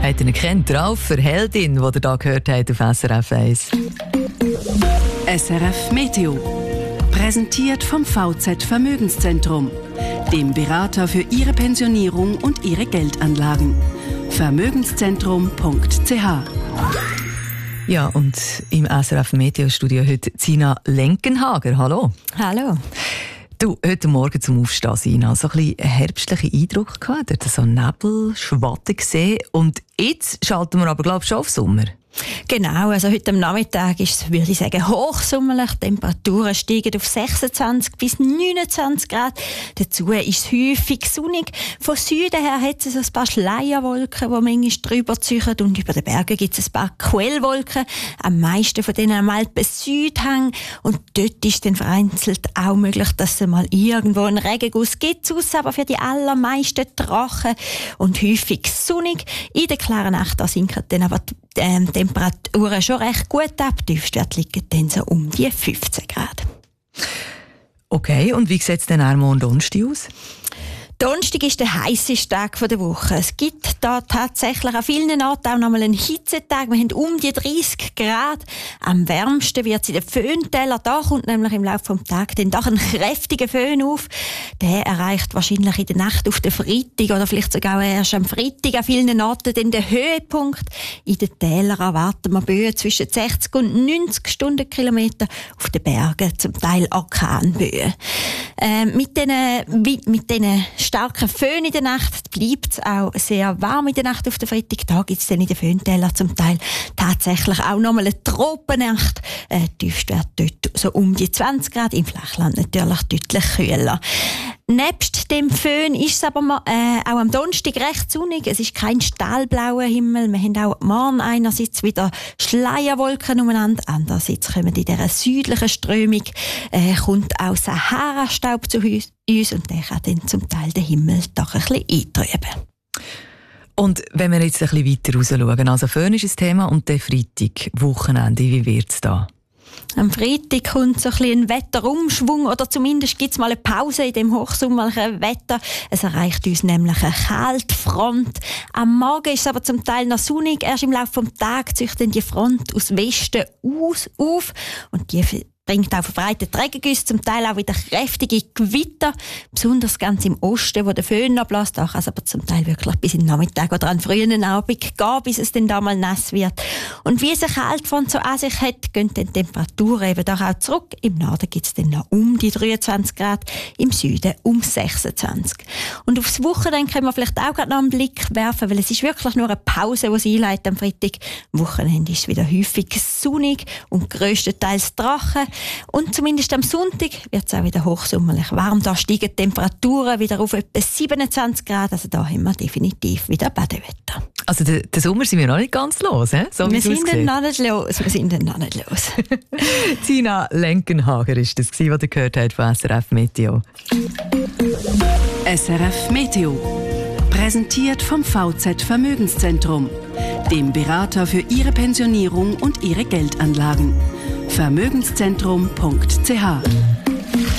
habt ihn kennt, Raufer, Heldin, die ihr hier gehört habt auf SRF 1. SRF Meteo. Präsentiert vom VZ Vermögenszentrum, dem Berater für Ihre Pensionierung und Ihre Geldanlagen. Vermögenszentrum.ch. Ja, und im SRF Meteo-Studio heute Sina Lenkenhager. Hallo. Hallo. Du, heute Morgen zum Aufstehen, Sina, so ein bisschen herbstlichen Eindruck gehabt, dort so Nebel, Schwatten gesehen. Und jetzt schalten wir aber, glaube ich, schon auf Sommer. Genau, also heute am Nachmittag ist es, würde ich sagen, hochsommerlich. Die Temperaturen steigen auf 26 bis 29 Grad. Dazu ist es häufig sonnig. Von Süden her hat es ein paar Schleierwolken, die manchmal drüber ziehen. Und über den Bergen gibt es ein paar Quellwolken. Am meisten von denen am Alpen-Südhang. Und dort ist dann vereinzelt auch möglich, dass es mal irgendwo einen Regenguss gibt. Aber für die allermeisten trocken und häufig sonnig. In der klaren Nacht sinken dann aber die Temperaturen schon recht gut ab. Die Tiefstwerte liegen dann so um die 15 Grad. Okay, und wie sieht es denn am Morgen Donnerstag aus? Donnerstag ist der heisseste Tag der Woche. Es gibt da tatsächlich an vielen Orten auch noch mal einen Hitzetag. Wir haben um die 30 Grad. Am wärmsten wird es in den Föhntälern. Da kommt nämlich im Laufe des Tages dann doch ein kräftiger Föhn auf. Der erreicht wahrscheinlich in der Nacht auf den Freitag oder vielleicht sogar erst am Freitag an vielen Orten den Höhepunkt. In den Tälern erwarten wir Böen zwischen 60 und 90 Stundenkilometer, auf den Bergen zum Teil Orkanböen. Mit diesen starken Föhn in der Nacht bleibt es auch sehr warm in der Nacht auf den Freitag. Da gibt es dann in den Föhntälern zum Teil tatsächlich auch nochmal eine Tropennacht. Tiefstwert dort so um die 20 Grad, im Flachland natürlich deutlich kühler. Nebst dem Föhn ist es aber auch am Donnerstag recht sonnig. Es ist kein stahlblauer Himmel. Wir haben auch morgen einerseits wieder Schleierwolken umeinander. Andererseits kommen in dieser südlichen Strömung kommt auch Sahara-Staub zu uns und der kann dann zum Teil den Himmel doch ein bisschen eintrüben. Und wenn wir jetzt ein bisschen weiter raus schauen, also Föhn ist ein Thema und der Freitag, Wochenende, wie wird es da? Am Freitag kommt so ein bisschen ein Wetterumschwung oder zumindest gibt es mal eine Pause in dem hochsommerlichen Wetter. Es erreicht uns nämlich eine Kaltfront. Am Morgen ist es aber zum Teil noch sonnig. Erst im Laufe des Tages zieht dann die Front aus Westen auf und die bringt auch verbreitete Regengüsse, zum Teil auch wieder kräftige Gewitter, besonders ganz im Osten, wo der Föhn noch bläst. Da kann es aber zum Teil wirklich bis in den Nachmittag oder an frühen Abend gehen, bis es dann da mal nass wird. Und wie es eine Kaltfront so an sich hat, gehen dann die Temperaturen eben doch auch zurück. Im Norden gibt es dann noch um die 23 Grad, im Süden um 26. Und aufs Wochenende können wir vielleicht auch gerade noch einen Blick werfen, weil es ist wirklich nur eine Pause, die sie einleitet am Freitag. Am Wochenende ist es wieder häufig sonnig und grösstenteils trocken. Und zumindest am Sonntag wird es auch wieder hochsommerlich warm. Da steigen die Temperaturen wieder auf etwa 27 Grad. Also da haben wir definitiv wieder Badewetter. Also den Sommer sind wir noch nicht ganz los, he? So wir sind dann noch nicht los. Sina Lenkenhager ist das, was ihr gehört habt von SRF Meteo. SRF Meteo. Präsentiert vom VZ Vermögenszentrum, dem Berater für Ihre Pensionierung und Ihre Geldanlagen. Vermögenszentrum.ch